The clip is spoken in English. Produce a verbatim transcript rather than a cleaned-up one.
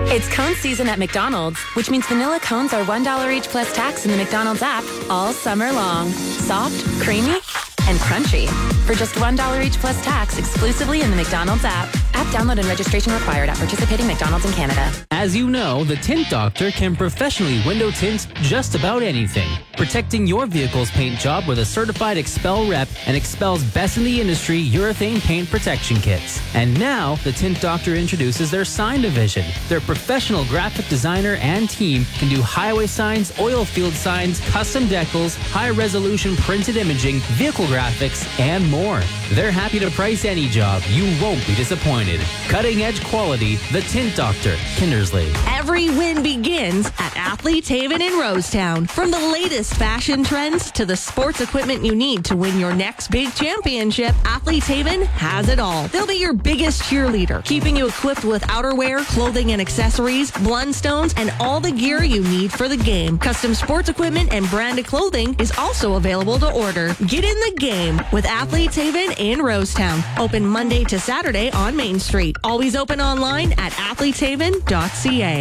It's cone season at McDonald's, which means vanilla cones are one dollar each plus tax in the McDonald's app all summer long. Soft, creamy, and crunchy. For just one dollar each plus tax exclusively in the McDonald's app. App download and registration required at participating McDonald's in Canada. As you know, the Tint Doctor can professionally window tint just about anything. Protecting your vehicle's paint job with a certified Expel rep and Expel's best in the industry urethane paint protection kits. And now, the Tint Doctor introduces their sign division. Their professional graphic designer and team can do highway signs, oil field signs, custom decals, high-resolution printed imaging, vehicle graphics, and more. They're happy to price any job. You won't be disappointed. Cutting-edge quality, the Tint Doctor, Kindersley. Every win begins at Athletes Haven in Rosetown. From the latest fashion trends to the sports equipment you need to win your next big championship, Athletes Haven has it all. They'll be your biggest cheerleader, keeping you equipped with outerwear, clothing and accessories, Blundstones, and all the gear you need for the game. Custom sports equipment and branded clothing is also available to order. Get in the game with Athletes Haven in Rosetown. Open Monday to Saturday on Main Street. Always open online at athletes haven dot c a.